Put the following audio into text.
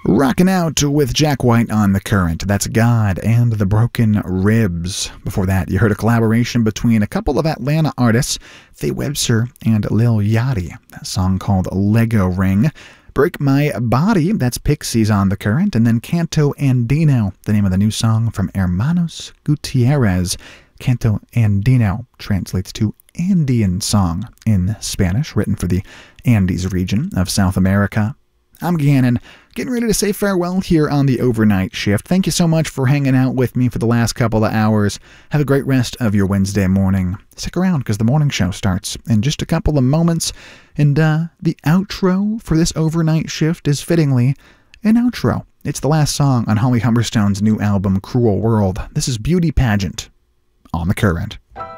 Rocking out with Jack White on The Current. That's God and the Broken Ribs. Before that, you heard a collaboration between a couple of Atlanta artists, Faye Webster and Lil Yachty. A song called Lego Ring. Break My Body, that's Pixies on The Current. And then Canto Andino, the name of the new song from Hermanos Gutierrez. Canto Andino translates to Andean song in Spanish, written for the Andes region of South America. I'm Gannon, getting ready to say farewell here on the overnight shift. Thank you so much for hanging out with me for the last couple of hours. Have a great rest of your Wednesday morning. Stick around because the morning show starts in just a couple of moments. And the outro for this overnight shift is fittingly an outro. It's the last song on Holly Humberstone's new album, Cruel World. This is Beauty Pageant on The Current.